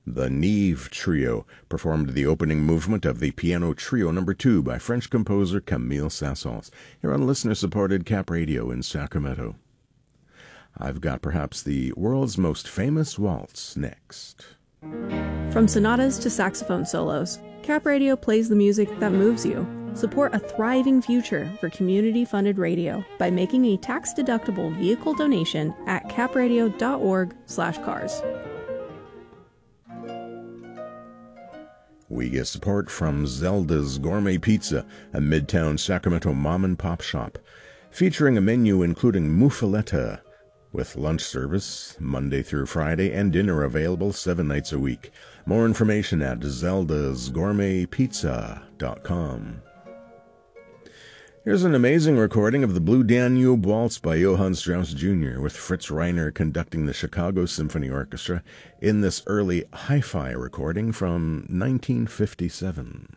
The Neve Trio performed the opening movement of the Piano Trio No. 2 by French composer Camille Saint-Saëns, here on listener-supported Cap Radio in Sacramento. I've got perhaps the world's most famous waltz next. From sonatas to saxophone solos, Cap Radio plays the music that moves you. Support a thriving future for community-funded radio by making a tax-deductible vehicle donation at capradio.org/cars. We get support from Zelda's Gourmet Pizza, a Midtown Sacramento mom-and-pop shop, featuring a menu including muffaletta, with lunch service Monday through Friday and dinner available 7 nights a week. More information at zeldasgourmetpizza.com. Here's an amazing recording of the Blue Danube Waltz by Johann Strauss Jr., with Fritz Reiner conducting the Chicago Symphony Orchestra in this early hi-fi recording from 1957.